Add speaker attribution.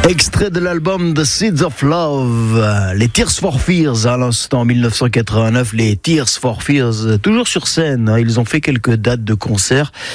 Speaker 1: Extrait de l'album The Seeds of Love, les Tears for Fears à l'instant 1989, les Tears for Fears, toujours sur scène, ils ont fait quelques dates de concert